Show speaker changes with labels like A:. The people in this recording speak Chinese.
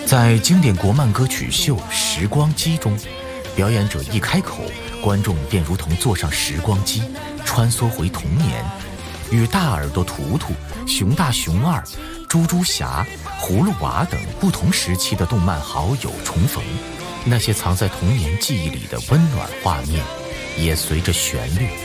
A: 在经典国漫歌曲秀《时光机》中，表演者一开口，观众便如同坐上时光机，穿梭回童年，与大耳朵图图、熊大熊二、猪猪侠、葫芦娃等不同时期的动漫好友重逢。那些藏在童年记忆里的温暖画面，也随着旋律